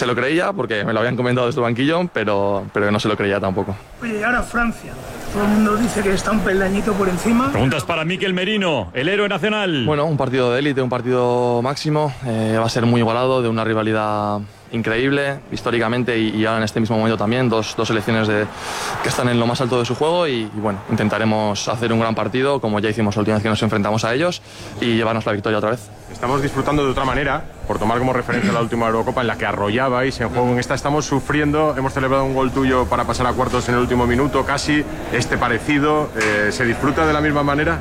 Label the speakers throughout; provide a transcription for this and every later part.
Speaker 1: se lo creía porque me lo habían comentado desde el banquillo, pero no se lo creía tampoco.
Speaker 2: Oye, y ahora Francia. Todo el mundo dice que está un peldañito por encima.
Speaker 3: Preguntas para Mikel Merino, el héroe nacional.
Speaker 1: Bueno, un partido de élite, un partido máximo. Va a ser muy igualado, de una rivalidad increíble históricamente y ahora en este mismo momento también. Dos selecciones que están en lo más alto de su juego y bueno, intentaremos hacer un gran partido como ya hicimos la última vez que nos enfrentamos a ellos y llevarnos la victoria otra vez.
Speaker 4: Estamos disfrutando de otra manera, por tomar como referencia la última Eurocopa en la que arrollabais en juego. En esta estamos sufriendo, hemos celebrado un gol tuyo para pasar a cuartos en el último minuto, casi parecido. ¿Se disfruta de la misma manera?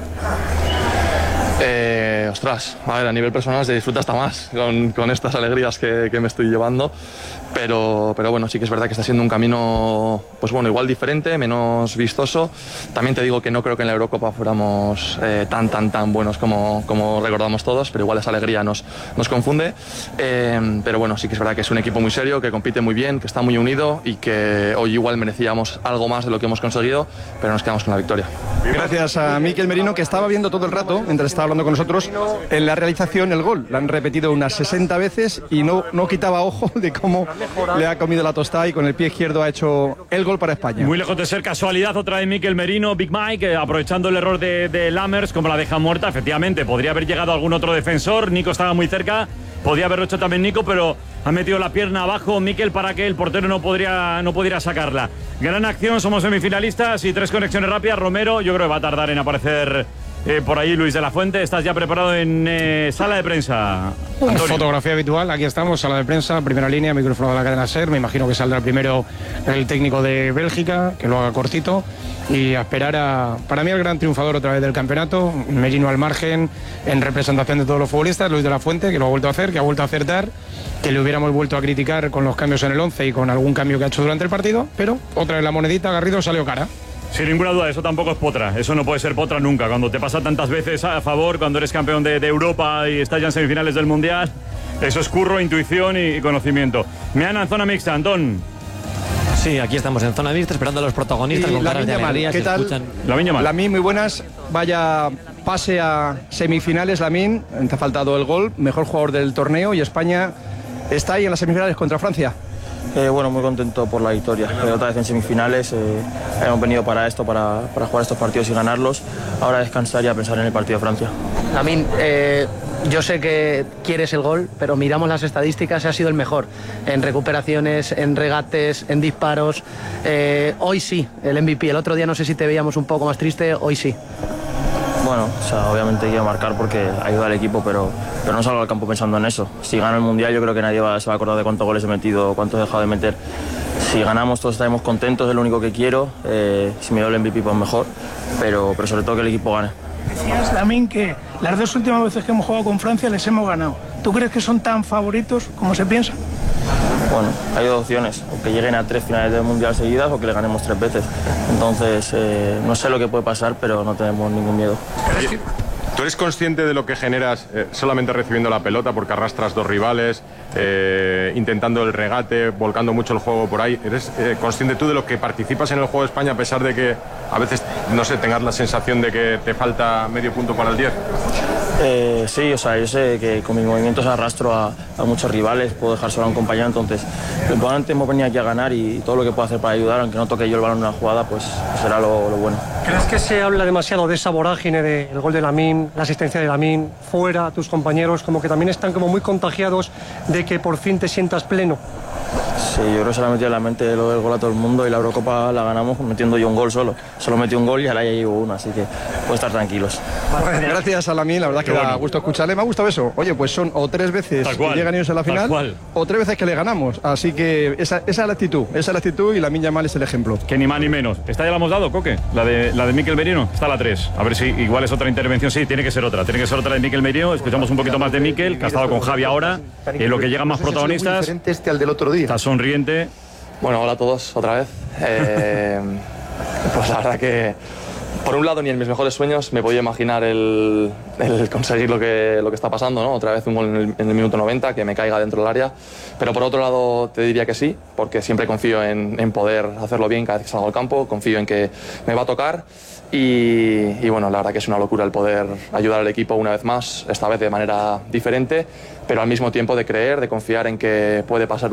Speaker 1: Ostras, a ver, a nivel personal se disfruta hasta más con estas alegrías que me estoy llevando, pero bueno, sí que es verdad que está siendo un camino, pues bueno, igual diferente, menos vistoso. También te digo que no creo que en la Eurocopa fuéramos tan buenos como recordamos todos, pero igual esa alegría nos confunde. Pero bueno, sí que es verdad que es un equipo muy serio, que compite muy bien, que está muy unido y que hoy igual merecíamos algo más de lo que hemos conseguido, pero nos quedamos con la victoria.
Speaker 5: Gracias a Mikel Merino, que estaba viendo todo el rato, mientras estaba hablando con nosotros, en la realización el gol. Lo han repetido unas 60 veces y no quitaba ojo de cómo le ha comido la tostada y con el pie izquierdo ha hecho el gol para España.
Speaker 3: Muy lejos de ser casualidad, otra vez Mikel Merino, Big Mike, aprovechando el error de Lammers, como la deja muerta. Efectivamente, podría haber llegado algún otro defensor, Nico estaba muy cerca, podía haberlo hecho también Nico, pero ha metido la pierna abajo Mikel para que el portero no pudiera sacarla. Gran acción, somos semifinalistas y 3 conexiones rápidas. Romero, yo creo que va a tardar en aparecer por ahí. Luis de la Fuente, estás ya preparado en sala de prensa. Antonio.
Speaker 6: Fotografía habitual, aquí estamos, sala de prensa, primera línea, micrófono de la cadena SER. Me imagino que saldrá primero el técnico de Bélgica, que lo haga cortito, y a esperar para mí el gran triunfador otra vez del campeonato, Merino al margen, en representación de todos los futbolistas, Luis de la Fuente, que lo ha vuelto a hacer, que ha vuelto a acertar, que le hubiéramos vuelto a criticar con los cambios en el 11 y con algún cambio que ha hecho durante el partido, pero otra vez la monedita, Garrido salió cara.
Speaker 3: Sin ninguna duda, eso tampoco es potra. Eso no puede ser potra nunca. Cuando te pasa tantas veces a favor, cuando eres campeón de Europa y estás ya en semifinales del Mundial, eso es curro, intuición y conocimiento. Meana en zona mixta, Antón.
Speaker 7: Sí, aquí estamos en zona mixta esperando a los protagonistas con caras de alegría.
Speaker 5: ¿Qué tal? Lamine, muy buenas. Vaya pase a semifinales, Lamine. Te ha faltado el gol, mejor jugador del torneo y España está ahí en las semifinales contra Francia.
Speaker 8: Bueno, muy contento por la victoria. Otra vez en semifinales, hemos venido para esto, para jugar estos partidos y ganarlos. Ahora descansar y a pensar en el partido de Francia.
Speaker 9: Lamine, yo sé que quieres el gol, pero miramos las estadísticas, ha sido el mejor en recuperaciones, en regates, en disparos. Hoy sí, el MVP. El otro día no sé si te veíamos un poco más triste, hoy sí.
Speaker 8: Bueno, obviamente quiero marcar porque ayuda al equipo, pero no salgo al campo pensando en eso. Si gano el Mundial yo creo que nadie se va a acordar de cuántos goles he metido o cuántos he dejado de meter. Si ganamos todos estaremos contentos, es lo único que quiero. Si me doy el MVP pues mejor, pero sobre todo que el equipo gane.
Speaker 2: Decías, Lamine, que las 2 últimas veces que hemos jugado con Francia les hemos ganado. ¿Tú crees que son tan favoritos como se piensa?
Speaker 8: Bueno, hay 2 opciones, o que lleguen a 3 finales del Mundial seguidas o que le ganemos 3 veces. Entonces, no sé lo que puede pasar, pero no tenemos ningún miedo.
Speaker 4: ¿Tú eres consciente de lo que generas solamente recibiendo la pelota porque arrastras 2 rivales, intentando el regate, volcando mucho el juego por ahí? ¿Eres consciente tú de lo que participas en el juego de España a pesar de que a veces, no sé, tengas la sensación de que te falta medio punto para el 10?
Speaker 8: Sí, yo sé que con mis movimientos arrastro a muchos rivales, puedo dejar solo a un compañero, entonces lo importante hemos venido aquí a ganar y todo lo que puedo hacer para ayudar, aunque no toque yo el balón en una jugada, pues será lo bueno.
Speaker 10: ¿Crees que se habla demasiado de esa vorágine del gol de Lamine, la asistencia de Lamine, fuera, tus compañeros, como que también están como muy contagiados de que por fin te sientas pleno?
Speaker 8: Sí, yo creo que se le ha metido en la mente lo del gol a todo el mundo y la Eurocopa la ganamos metiendo yo un gol solo. Solo metí un gol y ahora ya llevo uno, así que puedo estar tranquilos.
Speaker 5: Bueno, gracias a Lamine, la verdad que da gusto escucharle. Me ha gustado eso. Oye, pues son o 3 veces que llegan ellos a la final o 3 veces que le ganamos. Así que esa es la actitud y Lamine Yamal es el ejemplo.
Speaker 3: Que ni más ni menos. ¿Esta ya la hemos dado, Coque? La de Mikel Merino. Está la 3. A ver si igual es otra intervención. Sí, tiene que ser otra. Tiene que ser otra de Mikel Merino. Escuchamos un poquito más de Mikel, que ha estado con Javi ahora. Y en lo que llegan más protagonistas.
Speaker 11: Diferente este al del otro día.
Speaker 3: Está sonriente.
Speaker 1: Bueno, hola a todos otra vez. Pues la verdad que por un lado ni en mis mejores sueños me podía imaginar el conseguir lo que está pasando, ¿no? Otra vez un gol en el minuto 90, que me caiga dentro del área. Pero por otro lado te diría que sí, porque siempre confío en poder hacerlo bien cada vez que salgo al campo, confío en que me va a tocar. Y bueno, la verdad que es una locura el poder ayudar al equipo una vez más, esta vez de manera diferente, pero al mismo tiempo de creer, de confiar en que puede pasar